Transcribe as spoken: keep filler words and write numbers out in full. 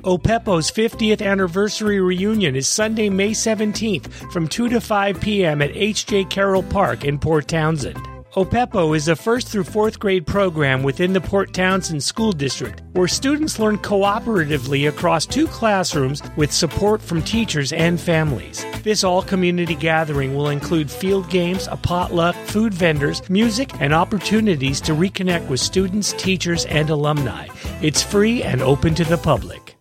OPEPO's fiftieth anniversary reunion is Sunday, May seventeenth from two to five p.m. at H J. Carroll Park in Port Townsend. OPEPO is a first through fourth grade program within the Port Townsend School District where students learn cooperatively across two classrooms with support from teachers and families. This all-community gathering will include field games, a potluck, food vendors, music, and opportunities to reconnect with students, teachers, and alumni. It's free and open to the public.